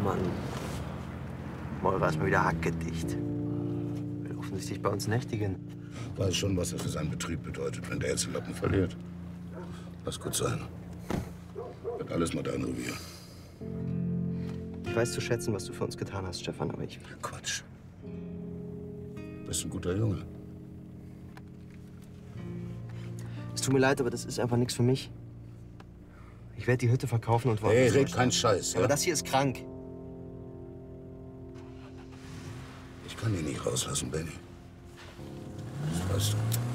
Mann. Meurer ist mal wieder hackedicht. Will offensichtlich bei uns nächtigen. Weiß schon, was das für seinen Betrieb bedeutet, wenn der jetzt den Lappen verliert. Lass gut sein. Wird alles mal dein Revier. Ich weiß zu schätzen, was du für uns getan hast, Stefan, aber ich... Quatsch. Bist ein guter Junge. Es tut mir leid, aber das ist einfach nichts für mich. Ich werde die Hütte verkaufen und Hey, woanders red keinen Scheiß, ja? Aber das hier ist krank. Ich kann ihn nicht rauslassen, Benny. Das weißt du.